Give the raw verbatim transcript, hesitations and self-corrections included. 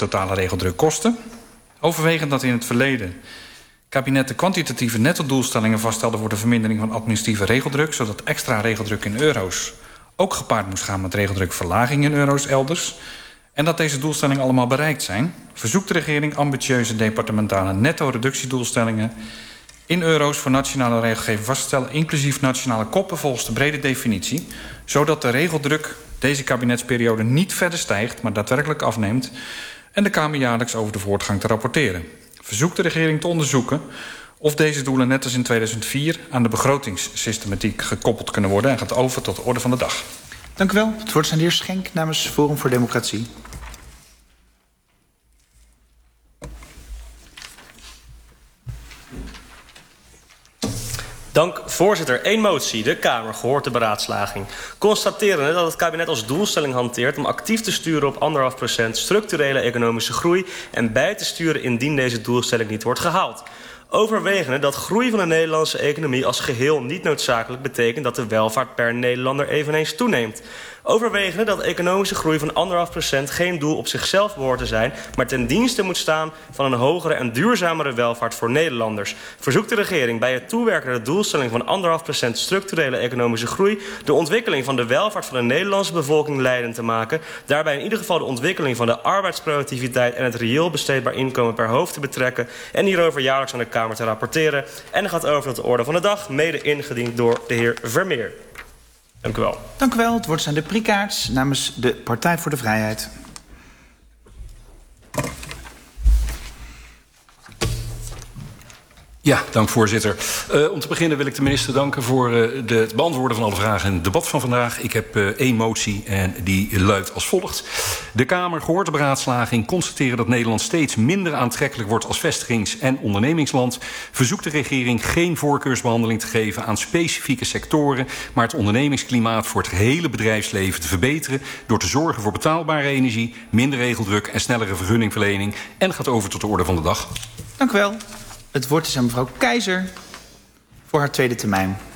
totale regeldruk kosten. Overwegend dat in het verleden kabinetten kwantitatieve nettodoelstellingen vaststelden voor de vermindering van administratieve regeldruk, zodat extra regeldruk in euro's ook gepaard moest gaan met regeldrukverlaging in euro's elders. En dat deze doelstellingen allemaal bereikt zijn, verzoekt de regering ambitieuze departementale netto-reductiedoelstellingen in euro's voor nationale regelgeving vast te stellen, inclusief nationale koppen volgens de brede definitie, zodat de regeldruk deze kabinetsperiode niet verder stijgt, maar daadwerkelijk afneemt en de Kamer jaarlijks over de voortgang te rapporteren. Verzoekt de regering te onderzoeken of deze doelen net als in tweeduizend vier aan de begrotingssystematiek gekoppeld kunnen worden en gaat over tot de orde van de dag. Dank u wel. Het woord is aan de heer Schenk namens Forum voor Democratie. Dank, voorzitter. Eén motie. De Kamer, gehoord de beraadslaging. Constaterende dat het kabinet als doelstelling hanteert om actief te sturen op anderhalf procent structurele economische groei en bij te sturen indien deze doelstelling niet wordt gehaald. Overwegende dat groei van de Nederlandse economie als geheel niet noodzakelijk betekent dat de welvaart per Nederlander eveneens toeneemt. Overwegende dat economische groei van anderhalf procent geen doel op zichzelf behoort te zijn, maar ten dienste moet staan van een hogere en duurzamere welvaart voor Nederlanders. Verzoekt de regering bij het toewerken naar de doelstelling van anderhalf procent structurele economische groei de ontwikkeling van de welvaart van de Nederlandse bevolking leidend te maken, daarbij in ieder geval de ontwikkeling van de arbeidsproductiviteit en het reëel besteedbaar inkomen per hoofd te betrekken en hierover jaarlijks aan de Kamer te rapporteren. En dan gaat over tot de orde van de dag, mede ingediend door de heer Vermeer. Dank u wel. Dank u wel. Het woord is aan de Priekaerts namens de Partij voor de Vrijheid. Ja, dank voorzitter. Uh, om te beginnen wil ik de minister danken voor uh, de, het beantwoorden van alle vragen in het debat van vandaag. Ik heb uh, één motie en die luidt als volgt. De Kamer, gehoord de beraadslaging, constateren dat Nederland steeds minder aantrekkelijk wordt als vestigings- en ondernemingsland. Verzoekt de regering geen voorkeursbehandeling te geven aan specifieke sectoren, maar het ondernemingsklimaat voor het gehele bedrijfsleven te verbeteren door te zorgen voor betaalbare energie, minder regeldruk en snellere vergunningverlening. En gaat over tot de orde van de dag. Dank u wel. Het woord is aan mevrouw Keizer voor haar tweede termijn.